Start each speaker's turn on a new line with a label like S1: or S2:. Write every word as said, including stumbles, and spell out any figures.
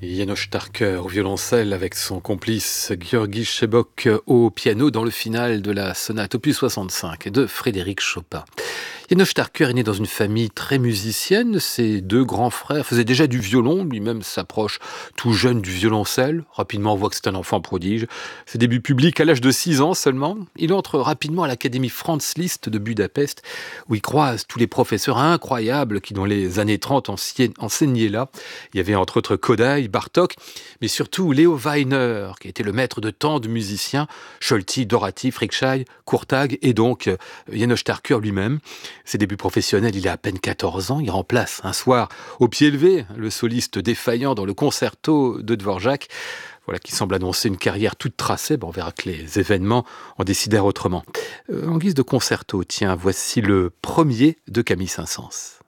S1: János Starker au violoncelle avec son complice György Sebok au piano dans le final de la sonate opus soixante-cinq de Frédéric Chopin. János Starker est né dans une famille très musicienne. Ses deux grands frères faisaient déjà du violon. Lui-même s'approche tout jeune du violoncelle. Rapidement, on voit que c'est un enfant prodige. Ses débuts publics à l'âge de six ans seulement. Il entre rapidement à l'Académie Franz Liszt de Budapest, où il croise tous les professeurs incroyables qui, dans les années trente, enseignaient là. Il y avait entre autres Kodály, Bartók, mais surtout Leo Weiner, qui était le maître de tant de musiciens, Scholti, Doráty, Frickschei, Kurtág et donc János Starker lui-même. Ses débuts professionnels, il a à peine quatorze ans, il remplace un soir au pied levé le soliste défaillant dans le concerto de Dvorak, voilà, qui semble annoncer une carrière toute tracée. Bon, on verra que les événements en décidèrent autrement. Euh, en guise de concerto, tiens, voici le premier de Camille Saint-Saëns.